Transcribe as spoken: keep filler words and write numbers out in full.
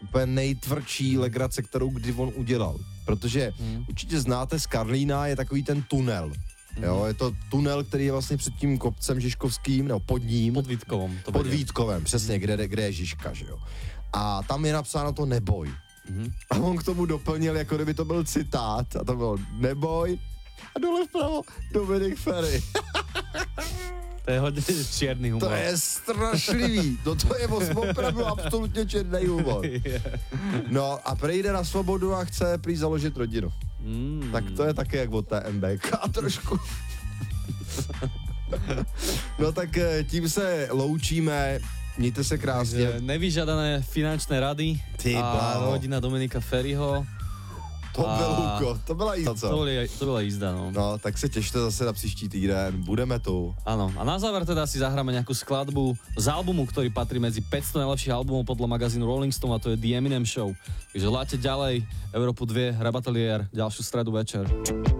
úplně nejtvrdší legrace, kterou kdy on udělal. Protože hmm. určitě znáte, z Karlína je takový ten tunel. Hmm. Jo, je to tunel, který je vlastně před tím kopcem Žižkovským, nebo pod ním. Pod Vítkovom. To pod Vítkovem, přesně, kde, kde je Žižka, že jo. A tam je napsáno to neboj. Mm-hmm. A on k tomu doplnil, jako kdyby to byl citát, a to bylo neboj a dole vpravo Dominik Ferry. To je hodně čierny humor. To je strašlivý, no to je opravdu absolutně černý humor. No a prejde na svobodu a chce prý založit rodinu. Mm. Tak to je taky jak od té M B K trošku. No tak tím se loučíme. Mějte se krásně. Nevyžadané finančné rady. Ty a bláho. rodina Dominika Ferryho. To bylo to byla jízda. To, to, boli, to byla jízda, no. No, tak se těšte zase na příští týden. Budeme tu. Áno. A na záver teda si zahráme nejakú skladbu z albumu, ktorý patrí medzi päťsto najlepších albumov podľa magazínu Rolling Stone, a to je The Eminem Show. Takže láte ďalej Európu dva, Rabatelier, ďalšiu stredu večer.